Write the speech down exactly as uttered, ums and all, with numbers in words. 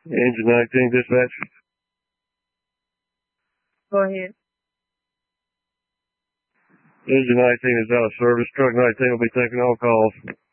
Engine nineteen, dispatch. Go ahead. Engine nineteen is out of service. Truck nineteen will be taking all calls.